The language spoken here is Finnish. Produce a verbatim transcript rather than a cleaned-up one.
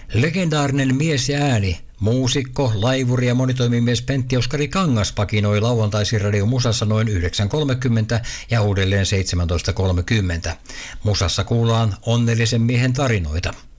Legendaarinen mies ja ääni, muusikko, laivuri ja monitoimimies Pentti Oskari Kangas pakinoi lauantaisin Radio Musassa noin yhdeksän kolmekymmentä ja uudelleen seitsemäntoista kolmekymmentä. Musassa kuullaan onnellisen miehen tarinoita.